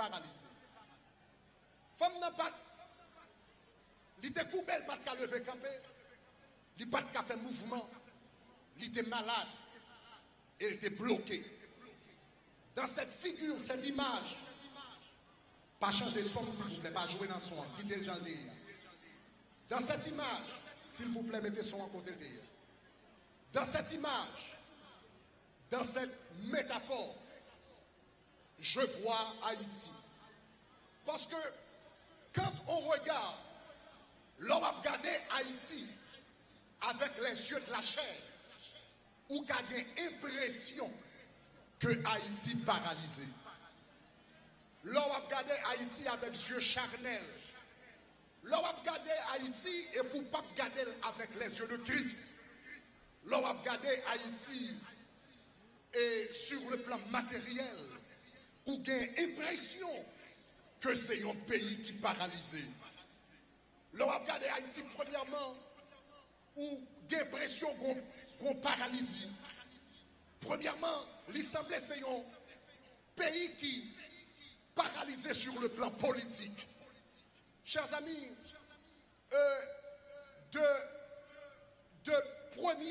paralysée. Femme n'a pas. Il était coupé, il pas de lever camper. Il pas de faire mouvement. Il était malade. Et il était bloqué. Dans cette figure, cette image, pas changer son, s'il vous plaît, pas jouer dans son, quittez le genre de. Dans cette image, s'il vous plaît, mettez son à côté de. Dans cette image, dans cette métaphore, je vois Haïti. Parce que quand on regarde, l'on va regarder Haïti avec les yeux de la chair, ou qu'a des impression que Haïti paralysé. L'on va regarder Haïti avec yeux charnels. L'on va regarder Haïti et pour pas regarder avec les yeux de Christ. L'on va regarder Haïti et sur le plan matériel, ou gain impression que c'est un pays qui est paralysé. L'on va regarder Haïti premièrement, ou gain impression qu'on paralysie. Premièrement, il semblait c'est un pays qui paralysé sur le plan politique. Chers amis, de premier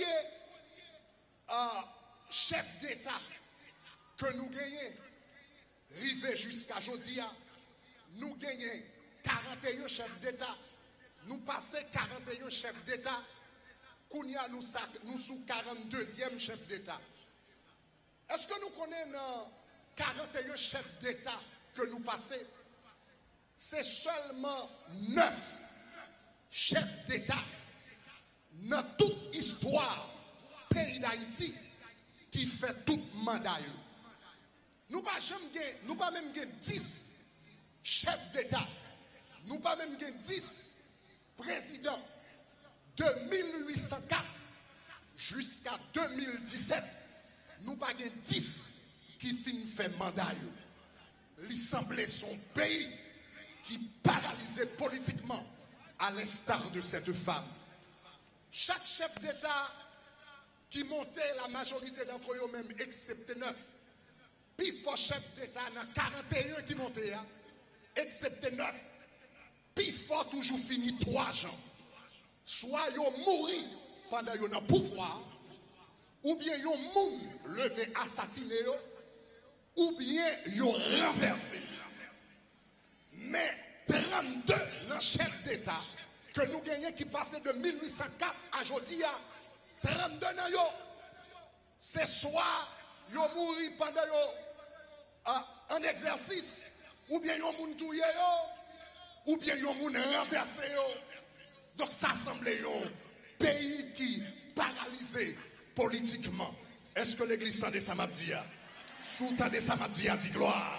chef d'État que nous gagnons, rivé jusqu'à aujourd'hui, nous gagnons 41 chefs d'État, nous passons 41 chefs d'État, Kounia nous sous 42e chef d'État. Est-ce que nous connaissons 41 chefs d'État que nous passons? C'est seulement 9 chefs d'État dans toute histoire pays d'Haïti qui fait tout mandat. Nous pas même 10 chefs d'État. Nous pas même 10 présidents de 1804 jusqu'à 2017. Nous pas 10 qui finissent fait mandat. Il semblait son pays qui paralysait politiquement à l'instar de cette femme. Chaque chef d'État qui montait, la majorité d'entre eux même, excepté 9, puis fort chef d'État, il y en a 41 qui montaient, excepté 9, puis fort toujours fini 3 gens. Soit ils ont mouru pendant qu'ils ont pouvoir, ou bien ils ont levé assassiné, ou bien ils ont renversé. Mais 32 dans chef d'État que nous gagnons qui passaient de 1804 à aujourd'hui, 32 dans yo, c'est soit ils ont mouru pendant un exercice, ou bien ils ont tué, ou bien ils ont renversé. Donc ça semblait un pays qui paralysé politiquement. Est-ce que l'église t'a dit ça m'a dit? Sous t'a dit ça m'a dit gloire.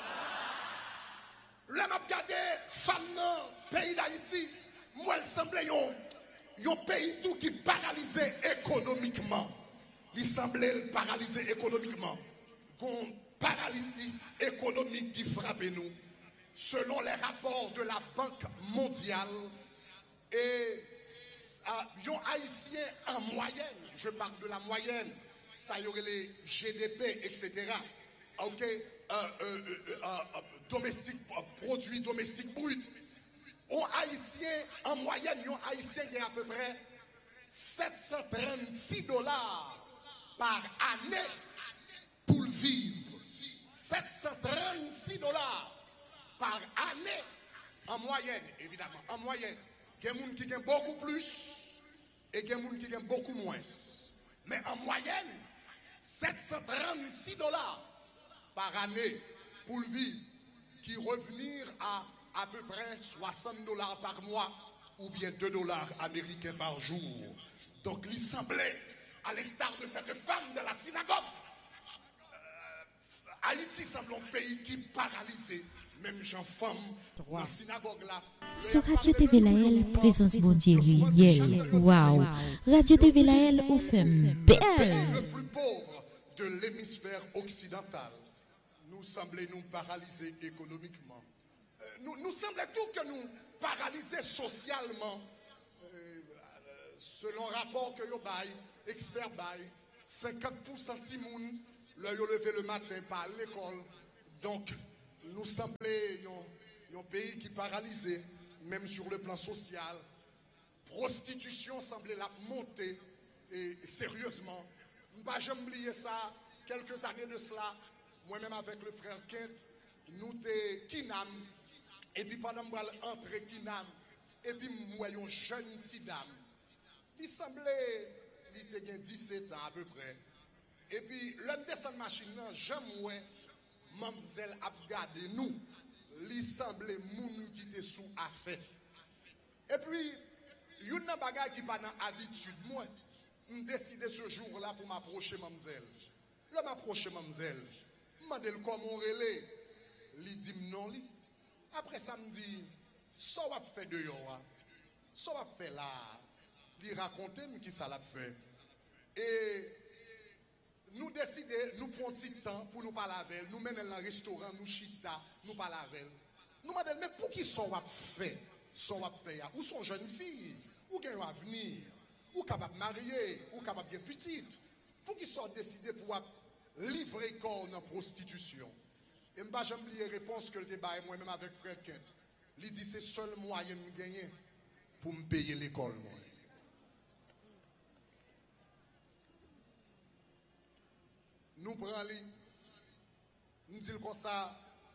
Là m'a regardé femme dans pays d'Haïti, moi il semblait un pays tout qui paralysé économiquement. Il semblait paralysé économiquement. Une paralysie économique qui frappe nous. Selon les rapports de la Banque mondiale, et un Haïtien en moyenne, je parle de la moyenne, ça y aurait les GDP, etc. Ok, produit domestique brut. Un Haïtien en moyenne, un Haïtien qui a à peu près $736 par année pour vivre. $736 par année en moyenne, évidemment, en moyenne. Il y a des gens qui gagnent beaucoup plus et il y a des gens qui gagnent beaucoup moins. Mais en moyenne, $736 par année pour vivre, qui revenir à peu près $60 par mois ou bien $2 américains par jour. Donc il semblait, à l'instar de cette femme de la synagogue, Haïti semble un pays qui paralysé. Même gens-femmes dans la synagogue là. Sur Radio TV Laël, présence bon Dieu réel. Waouh! Radio TV Laël, ou fait belle. Le plus pauvre de l'hémisphère occidental nous semblait nous paralyser économiquement. Nous semblait tout que nous paralyser socialement. Selon rapport que yo bail, expert bail, 50% de moun le levé le matin par l'école. Donc nous semblait un pays qui paralysé, même sur le plan social. Prostitution semblait la monter, et sérieusement. Je ne vais jamais oublier ça, quelques années de cela, moi-même avec le frère Kent, nous étions Kinam, et puis pendant que nous entrons Kinam, et puis nous voyons une jeune petite dame. Il semblait, il était 17 ans à peu près. Et puis, l'un descend de machine, j'aime mademoiselle a gardé nous. Il semblait moun qui était sous affaire. Et puis, il y a une bagaille qui pas dans habitude. Moi, je décidé ce jour-là pour m'approcher mademoiselle. Là, m'approcher mademoiselle. Je me demande comment on relais. Il dit non. Après ça, me dit, ça va faire de yo. Ça va faire là. Il raconte qui ça l'a fait. Et nous décidons, nous prenons un petit temps pour nous parler avec elle. Nous menons dans le restaurant, nous chita, nous parlons avec elle. Nous demandons, mais pour qui ça va faire? Ça va faire. Ou sont jeunes filles, ou qui ont un avenir, ou capable de marier, ou capable de petite. Pour qui sont décidés pour livrer corps dans la prostitution? Et je n'ai jamais oublié la réponse que je débat moi-même avec frère Kent. Il dit, c'est le seul moyen de gagner pour me payer l'école. Nous prenons, nous disons comme ça,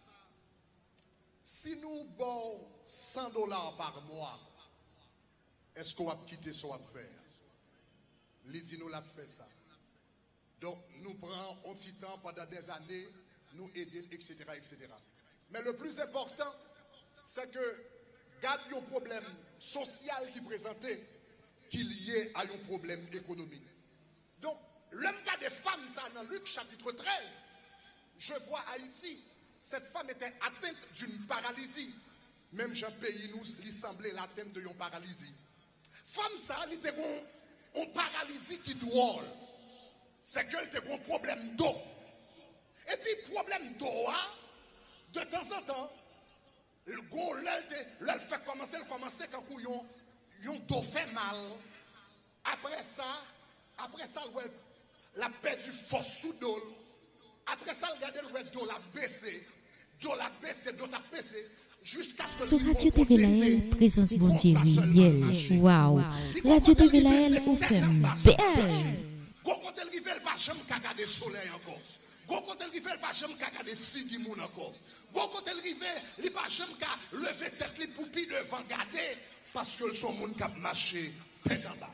si nous avons $100 par mois, est-ce qu'on va quitter ce qu'on va faire? Il dit nous l'avons fait ça. Donc nous prenons un petit temps pendant des années, nous aider, etc., etc. Mais le plus important, c'est que garde un problème social qui présentait qu'il y ait un problème économique. Donc, l'homme cas des femmes, ça dans Luc chapitre 13, je vois Haïti, cette femme était atteinte d'une paralysie. Même Jean pays nous lui semblait l'atteinte d'une paralysie. Femme ça, elle était une paralysie qui drôle. C'est qu'elle était un problème d'eau. Et puis problème d'eau, de temps en temps, elle fait commencer quand yon d'eau fait mal. Après ça, la perdu force sous d'eau. Après ça, regardez le dos la baissé. Dos la baissé. Jusqu'à ce sur Radio TV Laël, présence bon Dieu, Yel. Waouh. Radio TV Laël, on fait belle. Quand elle arrive, elle pas jamais caca de soleil encore. Quand elle arrive, elle pas jamais caca de figues moun encore. Quand elle arrive, elle pas jamais lever tête les poupilles devant garder parce que son monde qui a marché tête en bas.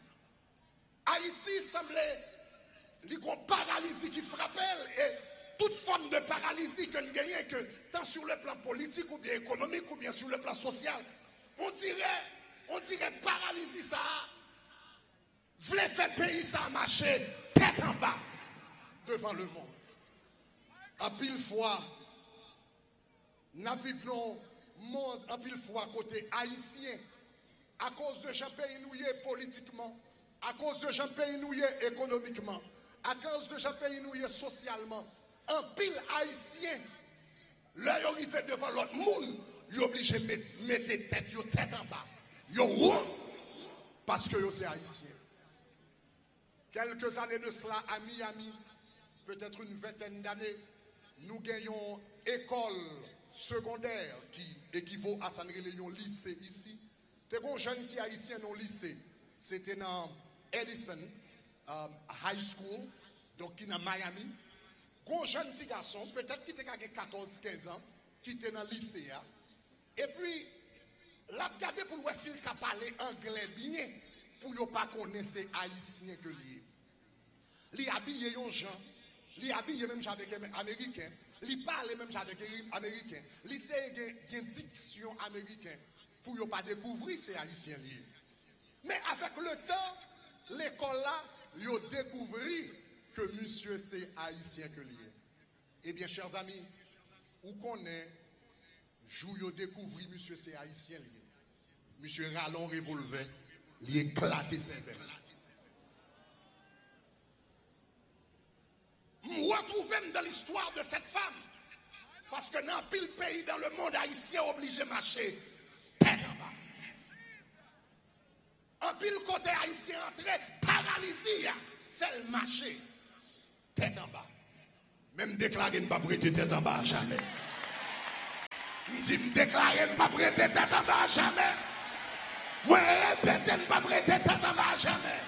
Haïti semblait une paralysie qui frappe elle et toute forme de paralysie que nous gagnons, que tant sur le plan politique ou bien économique ou bien sur le plan social, on dirait paralysie ça, voulait faire pays ça marcher tête en bas devant le monde. À pile fois, nous vivons monde à pile fois côté haïtien à cause de gens pays nous politiquement, à cause de gens pays nous économiquement, à cause de gens pays nous socialement. Un pile haïtien, là, il arrive devant l'autre monde, il est obligé de mettre tête en bas. Il est parce que c'est haïtien. Quelques années de cela, à Miami, peut-être une vingtaine d'années, nous gagnons école secondaire qui équivaut à San Léon lycée ici. C'était un jeune haïtien au lycée. C'était dans Edison High School, donc qui est dans Miami. Un jeune petit garçon, peut-être qui était 14-15 ans, qui était dans le lycée. Et puis, l'a regardé pour voir s'il a parlé anglais bien, pour ne pas connaître ces haïtiens que lui. Il habillé les gens, il habillé même avec les Américains, il parle même avec les Américains, il sait une diction américaine pour ne pas découvrir ces haïtiens liés. Mais avec le temps, l'école là, il a découvert que monsieur c'est haïtien que lié. Eh bien, chers amis, où qu'on est, jou découvrir monsieur c'est haïtien lié. Monsieur rallon revolver, il éclaté ses veines. Je retrouve dans l'histoire de cette femme. Parce que dans pile pays dans le monde haïtien obligé de marcher tête en bas. En pile côté haïtien entré, paralysie, fait le marcher tête en bas. Même déclarer ne pas prêter tête en bas jamais. Je me déclare ne pas prêter tête en bas jamais. Moi, répète ne pas prêter tête en bas jamais.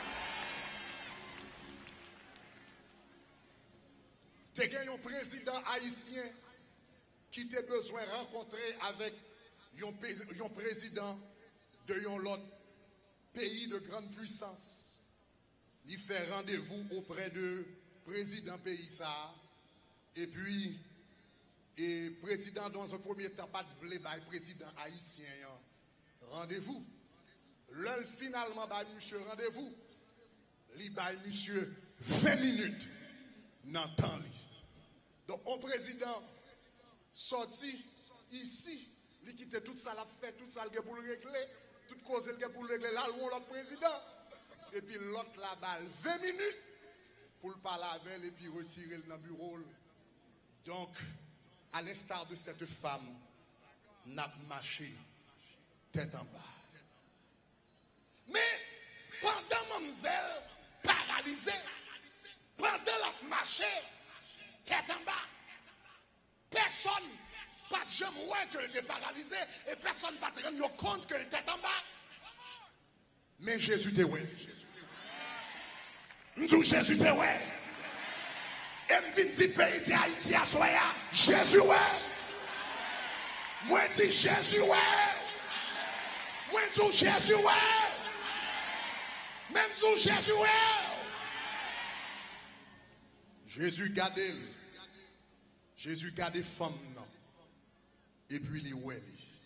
Tu as un président haïtien qui t'a besoin de rencontrer avec un président de l'autre pays de grande puissance. Il fait rendez-vous auprès de président pays ça. Et puis, et président dans un premier temps, pas de vle, président haïtien, rendez-vous. L'heure finalement, monsieur, rendez-vous. Il bail monsieur 20 minutes dans le temps. Donc, un président sorti ici, il quitte tout ça, la fait, tout ça, il pour le régler, toute cause il pour le régler, là, l'autre président. Et puis l'autre là-bas, 20 minutes pour le parler avec elle et puis retirer le bureau. Donc, à l'instar de cette femme, n'a marché tête en bas. Mais pendant mademoiselle paralysée, pendant la marché tête en bas, personne pas de jamais qu'elle était paralysée et personne pas de rendre compte qu'elle était en bas. Mais Jésus était ouais. Nous Jésus était ouais. Et me dit pays d'Haïti à soya, Jésus ouais. Moi dis Jésus ouais. Moi dis Jésus ouais. Même dis Jésus ouais. Jésus gardait. Jésus gardait femme non. Et puis il ouais.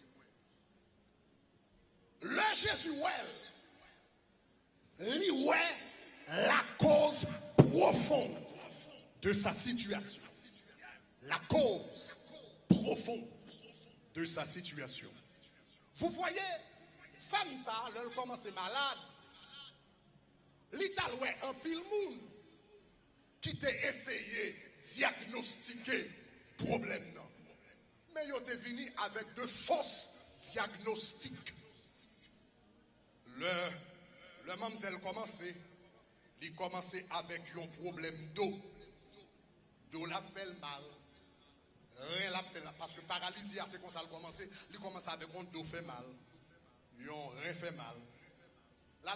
Le Jésus ouais. Il ouais la cause profonde de sa situation. La cause profonde de sa situation. Vous voyez, femme ça, elle commence malade. L'Italien un pile monde qui t'a essayé de diagnostiquer problème non. Mais il est venu avec de fausses diagnostics. Le mademoiselle commençait, il commençait avec un problème d'eau. D'eau la fait mal. Rien la fait mal. Parce que paralysie, c'est comme ça le commencer. Il commence avec un dos fait mal. Rien fait mal. Là,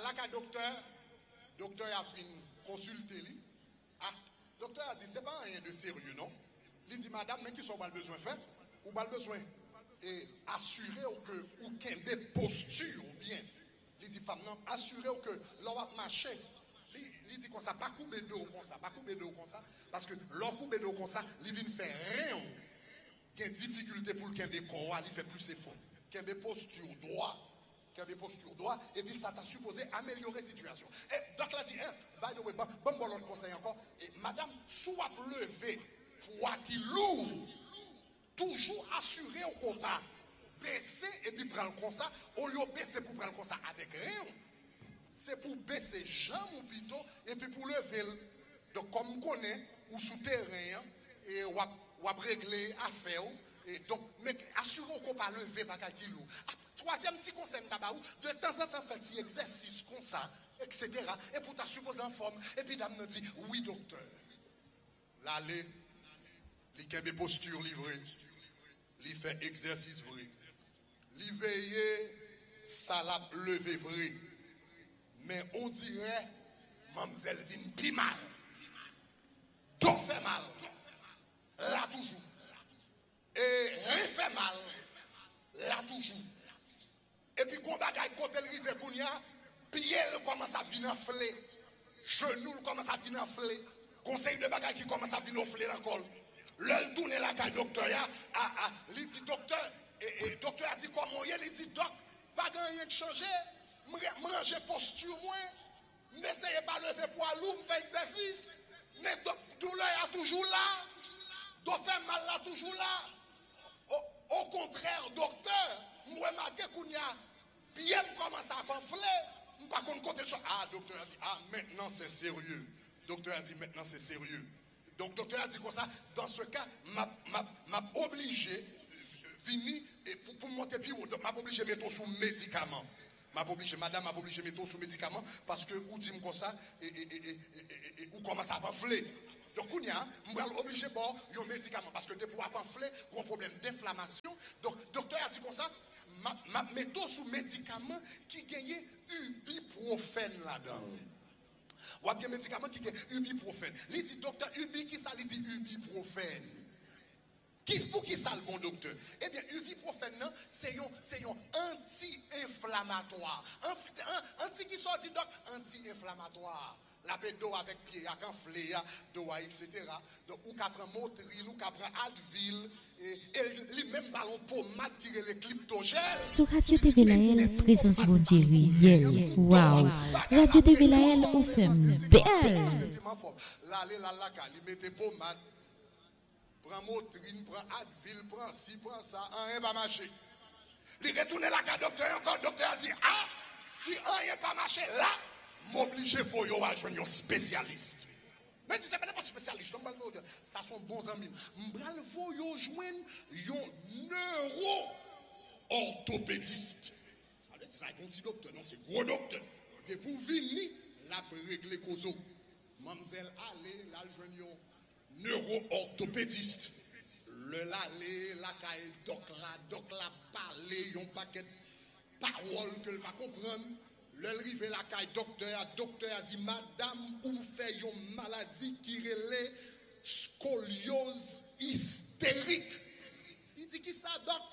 docteur a fini consulter lui. Ah, docteur a dit, c'est pas rien de sérieux, non? Il dit, madame, mais qui sont pas besoin de faire? Ou pas besoin? Et assurer que, ou qu'il y ait posture, ou bien. Il dit, femme, non, assurer que l'on va marcher. Il dit comme ça, pas couper d'eau comme ça, pas couper d'eau comme ça, parce que l'on coupe d'eau comme ça, il vient faire rien. Il y a une difficulté pour le qu'il corps, il fait plus effort. Qu'il y ait posture droit, et puis ça t'a supposé améliorer la situation. Et donc là dit, by the way, bon l'autre conseil encore, et madame, soit lever poids qui lourd, toujours assurer au combat, baisser et puis prendre comme ça, au lieu de baisser pour prendre comme ça avec rien. C'est pour baisser jambes ou plutôt et puis pour lever. Donc comme on connaît ou souterrain et ou régler affaire et donc mais assurons qu'on pas lever pas kilo. Troisième petit conseil de temps en temps faire des exercices comme ça etc. et pour t'assurer en forme et puis dame nous dit oui docteur. L'aller les kembe posture livrée. Il fait exercice vrai. Il veiller ça l'a lever vrai. Mais on dirait, mademoiselle vient plus mal. Tout fait mal. Là toujours. Et rien fait mal. Là toujours. Et puis quand côté le rive kounya, pied commence à venir enfler. Genou commence à venir enfler. Conseil de bagaille qui commence à venir enfler dans le col. Le tourne la caille docteur, il dit docteur, et docteur a dit comment il dit doc, pas rien de changer. Manger posture moins, n'essayez pas de lever poids lourd, faire exercice, mais douleur est toujours là, doit faire mal là toujours là. Au contraire, docteur, moi marqué qu'on y a bien commencé à gonfler, pas qu'on côté ah docteur a dit ah maintenant c'est sérieux. Docteur a dit maintenant c'est sérieux. Donc docteur a dit comme ça, dans ce cas m'a obligé venir pour monter plus haut, donc m'a obligé mettre sous médicament. Madame m'a obligé de mettre sous médicament parce que ou dit comme ça et ou commence à gonfler. Donc, on y a, on va obligé de boire un médicament parce que de pouvoir pamphler, un problème d'inflammation. Donc, le docteur a dit comme ça, mettons sous médicament qui gagne ibuprofène là-dedans. Ou bien un médicament qui gagne ibuprofène. Il dit docteur Ubi qui ça, il dit ibuprofène. Pour qui ça le bon docteur? Eh bien, ibuprofène, c'est un anti-inflammatoire. Anti qui sorti donc anti-inflammatoire. La pédo avec pied, avec un fléa, doigt, etc. Donc, ou qu'à prendre Motril, ou qu'à prendre Advil, et les mêmes ballons pommade qui est les cliptogènes. Sur Radio TV Lael, présence Bondieri, Yel, wow. Radio TV Lael, ou femme belle. Là, il mettait pommade. Prends Motrine, prends Advil, prends ci, prends ça, rien pas marché. Il retourne là, le docteur encore, le docteur a dit, ah, si rien pas marché là, m'oblige faut yo à joindre un spécialiste. Mais tu sais pas spécialiste, ça sont bons amis. M'bral faut yo joindre un neuro-orthopédiste. Ça veut dire ça un petit docteur, non, c'est gros docteur. Et pour venir, là pour régler cause. Mademoiselle allez, là joindre neuro-orthopédiste. Le l'aller, la caille, doc la parler, yon paquet parole que le pas comprendre. Le rive la caille docteur a dit madame ou fait une maladie qui relève scoliose hystérique. Il dit qui ça doc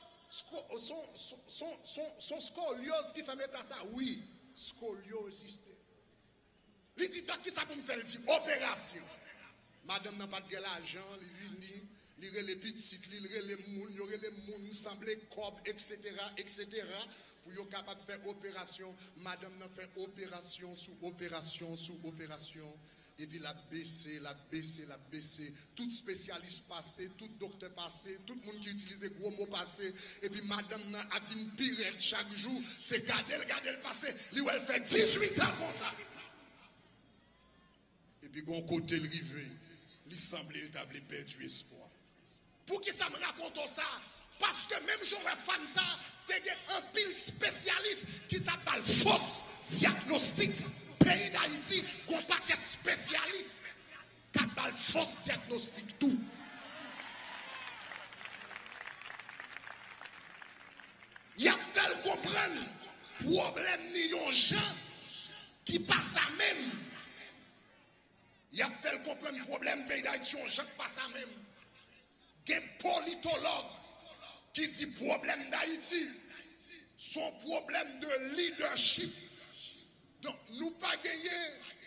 son scoliose qui fait mettre ça oui, scoliose hystérique. Il dit doc qui ça pour me faire, il dit opération. Madame n'a pas de l'argent, il vient, il relève les petits, il relève les moun, semblait cob, etc. Pour être capable de faire opération, madame n'a fait opération sous opération. Et puis la baissé. Tout spécialiste passé, tout docteur passé, tout le monde qui utilisait gros mots passé. Et puis madame n'a a une pirette chaque jour. C'est garder le passé. Lui, elle fait 18 ans comme ça. Et puis, bon côté le rivé, il semblait qu'il avait perdu espoir. Pour qui ça me raconte ça? Parce que même j'aurais fan ça, tu as un pile spécialiste qui t'a pas le fausse diagnostic. Pays d'Haïti, qu'on paquet spécialiste qui a pas le fausse diagnostic tout. Il a fait le comprendre, problème ni yon gens qui passe à même. Il a fait le comprendre problème pays d'Haïti, yon gens qui passe à même. Il y a un politologue qui dit problème d'Haïti, son problème de leadership. Donc, nous pas gagner